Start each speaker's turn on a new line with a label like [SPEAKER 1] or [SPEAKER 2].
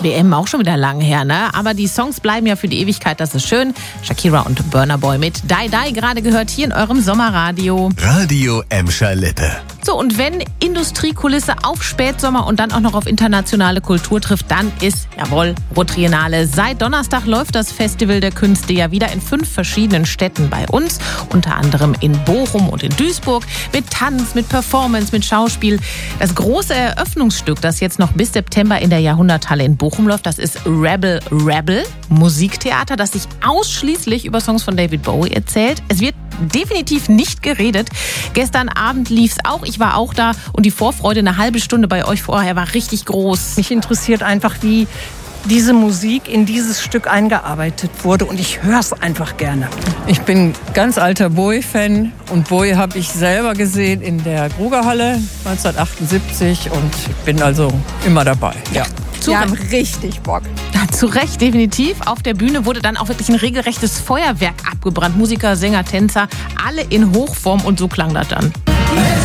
[SPEAKER 1] WM auch schon wieder lang her, ne? Aber die Songs bleiben ja für die Ewigkeit, das ist schön. Shakira und Burna Boy mit Die Die gerade gehört hier in eurem Sommerradio.
[SPEAKER 2] Radio Emscher Lippe.
[SPEAKER 1] So, und wenn Industriekulisse auf Spätsommer und dann auch noch auf internationale Kultur trifft, dann ist, jawohl, Rotriennale. Seit Donnerstag läuft das Festival der Künste ja wieder in 5 verschiedenen Städten bei uns. Unter anderem in Bochum und in Duisburg. Mit Tanz, mit Performance, mit Schauspiel. Das große Eröffnungsstück, das jetzt noch bis September in der Jahrhunderthalle in Bochum läuft, das ist Rebel Rebel, Musiktheater, das sich ausschließlich über Songs von David Bowie erzählt. Es wird definitiv nicht geredet. Gestern Abend lief's auch. Ich war auch da und die Vorfreude eine halbe Stunde bei euch vorher war richtig groß.
[SPEAKER 3] Mich interessiert einfach, wie diese Musik in dieses Stück eingearbeitet wurde und ich höre es einfach gerne.
[SPEAKER 4] Ich bin ganz alter Bowie-Fan und Bowie habe ich selber gesehen in der Grugerhalle 1978 und ich bin also immer dabei. Ja.
[SPEAKER 5] Wir haben richtig Bock.
[SPEAKER 1] Zu Recht, definitiv. Auf der Bühne wurde dann auch wirklich ein regelrechtes Feuerwerk abgebrannt. Musiker, Sänger, Tänzer, alle in Hochform und so klang das dann.